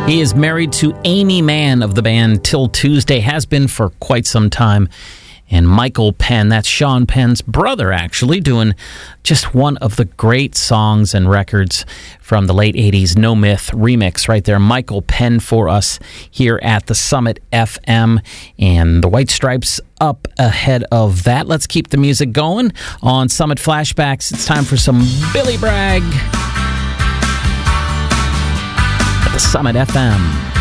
He is married to Amy Mann of the band Till Tuesday, has been for quite some time. And Michael Penn, that's Sean Penn's brother, actually, doing just one of the great songs and records from the late 80s, No Myth remix right there. Michael Penn for us here at the Summit FM, and the White Stripes up ahead of that. Let's keep the music going on Summit Flashbacks. It's time for some Billy Bragg at the Summit FM.